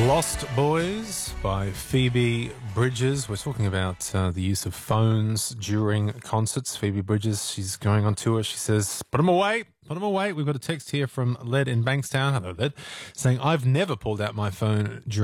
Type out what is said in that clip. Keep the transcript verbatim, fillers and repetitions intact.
Lost Boys by Phoebe Bridgers. We're talking about uh, the use of phones during concerts. Phoebe Bridgers, she's going on tour. She says, put them away, put them away. We've got a text here from Led in Bankstown, hello Led, saying, I've never pulled out my phone during